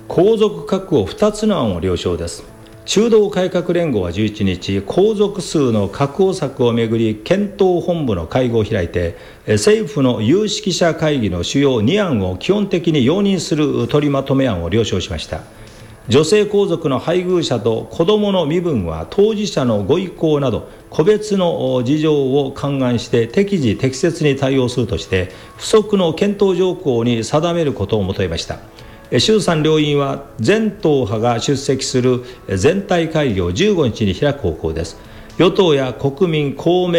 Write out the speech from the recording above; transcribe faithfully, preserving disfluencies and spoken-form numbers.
皇族確保ふたつの案を了承です。中道改革連合はじゅういちにち、皇族数の確保策をめぐり検討本部の会合を開いて、政府の有識者会議の主要に案を基本的に容認する取りまとめ案を了承しました。女性皇族の配偶者と子どもの身分は当事者のご意向など個別の事情を勘案して適時適切に対応するとして、付則の検討条項に定めることを求めました。衆参両院は全党派が出席する全体会議をじゅうごにちに開く方向です。与党や国民、公明